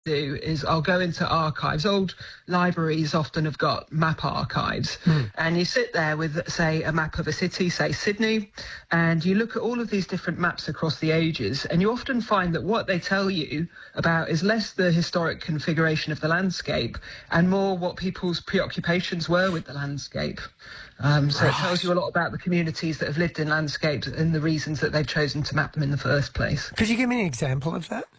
do is I'll go into archives. Old libraries often have got map archives, and you sit there with, say, a map of a city, say Sydney, and you look at all of these different maps across the ages, and you often find that what they tell you about is less the historic configuration of the landscape and more what people's preoccupations were with the landscape. So it tells you a lot about the communities that have lived in landscapes and the reasons that they've chosen to map them in the first place. Could you give me an example of that?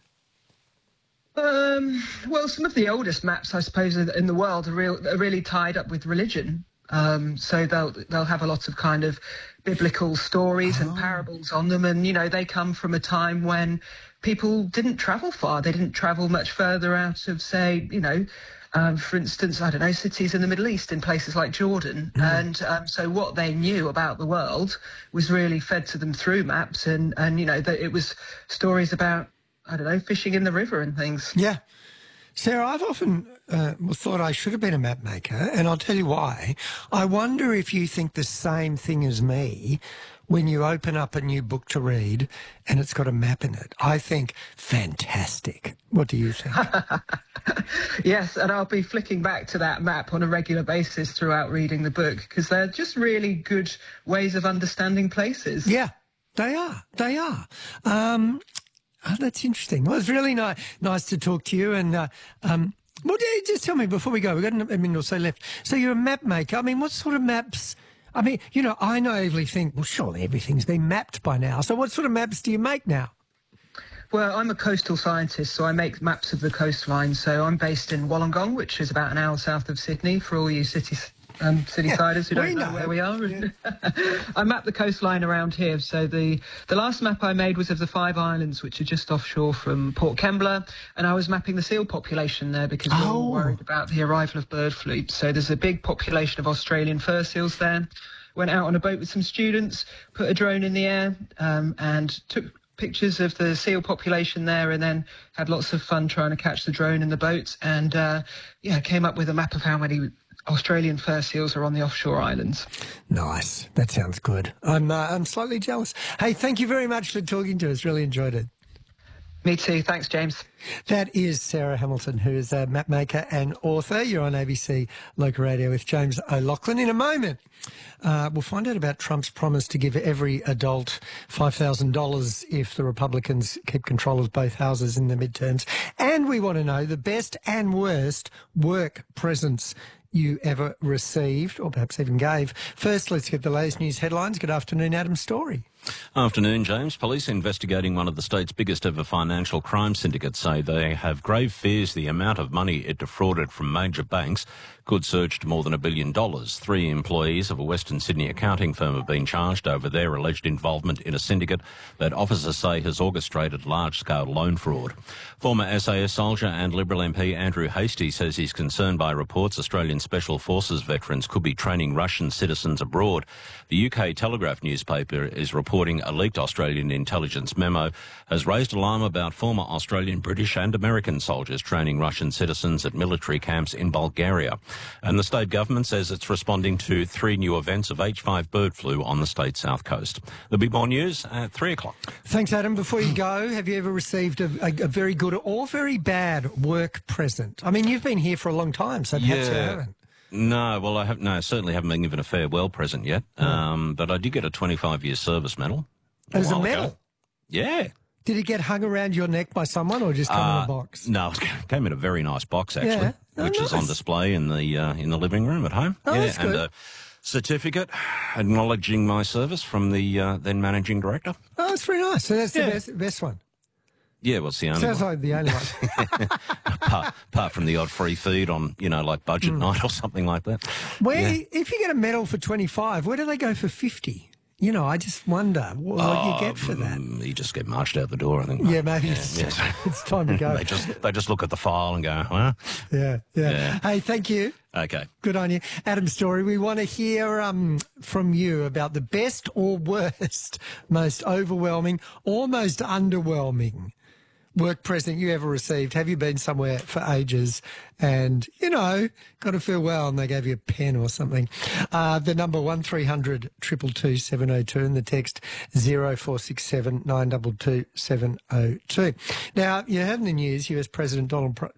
Well, some of the oldest maps, I suppose, in the world are really tied up with religion. So they'll have a lot of kind of biblical stories and parables on them, and they come from a time when people didn't travel far. They didn't travel much further out of, say, for instance, I don't know, cities in the Middle East, in places like Jordan. And so what they knew about the world was really fed to them through maps, and it was stories about, I don't know, fishing in the river and things. Yeah. Sarah, I've often thought I should have been a map maker, and I'll tell you why. I wonder if you think the same thing as me when you open up a new book to read and it's got a map in it. I think, fantastic. What do you think? Yes, and I'll be flicking back to that map on a regular basis throughout reading the book, because they're just really good ways of understanding places. Yeah, they are. They are. Oh, that's interesting. Well, it's really nice to talk to you. And well, just tell me before we go, we've got a minute or so left. So you're a map maker. I mean, what sort of maps? I mean, I naively think, well, surely everything's been mapped by now. So what sort of maps do you make now? Well, I'm a coastal scientist, so I make maps of the coastline. So I'm based in Wollongong, which is about an hour south of Sydney, for all you city-siders who don't know where we are. Yeah. I mapped the coastline around here. So the last map I made was of the Five Islands, which are just offshore from Port Kembla, and I was mapping the seal population there because we're all worried about the arrival of bird flu. So there's a big population of Australian fur seals there. Went out on a boat with some students, put a drone in the air, and took pictures of the seal population there, and then had lots of fun trying to catch the drone in the boat, and came up with a map of how many Australian fur seals are on the offshore islands. Nice. That sounds good. I'm slightly jealous. Hey, thank you very much for talking to us. Really enjoyed it. Me too. Thanks, James. That is Sarah Hamilton, who is a map maker and author. You're on ABC Local Radio with James O'Loughlin. In a moment, we'll find out about Trump's promise to give every adult $5,000 if the Republicans keep control of both houses in the midterms. And we want to know the best and worst work presents you ever received, or perhaps even gave. First, let's get the latest news headlines. Good afternoon, Adam Story. Afternoon, James. Police investigating one of the state's biggest ever financial crime syndicates say they have grave fears the amount of money it defrauded from major banks could surge to more than $1 billion. 3 employees of a Western Sydney accounting firm have been charged over their alleged involvement in a syndicate that officers say has orchestrated large-scale loan fraud. Former SAS soldier and Liberal MP Andrew Hastie says he's concerned by reports Australian Special Forces veterans could be training Russian citizens abroad. The UK Telegraph newspaper is reporting a leaked Australian intelligence memo has raised alarm about former Australian, British and American soldiers training Russian citizens at military camps in Bulgaria. And the state government says it's responding to 3 new events of H5 bird flu on the state's south coast. There'll be more news at 3 o'clock. Thanks, Adam. Before you go, have you ever received a very good or very bad work present? I mean, you've been here for a long time, so perhaps you haven't. No, well, I certainly haven't been given a farewell present yet, but I did get a 25-year service medal. As a medal? Ago. Yeah. Did it get hung around your neck by someone or just come in a box? No, it came in a very nice box, actually, which is on display in the living room at home. Oh, that's good. And a certificate acknowledging my service from the then managing director. Oh, that's very nice. So that's the best one. Yeah, well, it's the only Sounds one. like the only one. apart from the odd free feed on, like budget night or something like that. If you get a medal for 25, where do they go for 50? I just wonder what you get for that. You just get marched out the door, I think. Yeah, maybe it's time to go. They just look at the file and go, well. Yeah. Hey, thank you. Okay. Good on you. Adam Story, we want to hear from you about the best or worst, most overwhelming or most underwhelming work present you ever received. Have you been somewhere for ages and, got to feel well and they gave you a pen or something? The number 1300 222 702 and the text 0467 922 702. Now, you heard in the news US President Donald